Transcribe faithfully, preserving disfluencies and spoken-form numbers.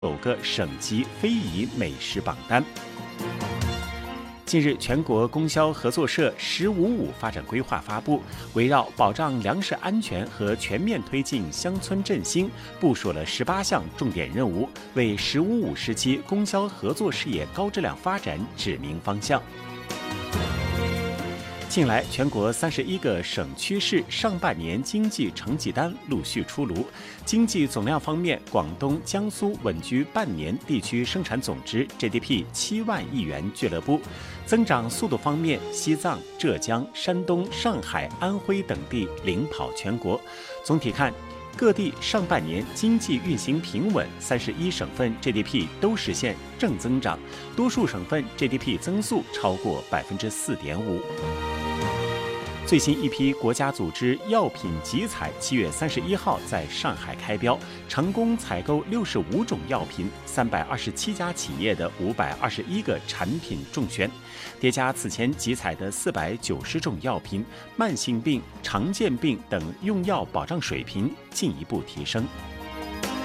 首个省级非遗美食榜单。近日，全国供销合作社“十五五”发展规划发布，围绕保障粮食安全和全面推进乡村振兴，部署了十八项重点任务，为“十五五”时期供销合作事业高质量发展指明方向。近来，全国三十一个省区市上半年经济成绩单陆续出炉。经济总量方面，广东、江苏稳居半年地区生产总值 G D P 七万亿元俱乐部。增长速度方面，西藏、浙江、山东、上海、安徽等地领跑全国。总体看，各地上半年经济运行平稳，三十一省份 G D P 都实现正增长，多数省份 G D P 增速超过百分之四点五。最新一批国家组织药品集采七月三十一号在上海开标，成功采购六十五种药品，三百二十七家企业的五百二十一个产品中选，叠加此前集采的四百九十种药品，慢性病、常见病等用药保障水平进一步提升。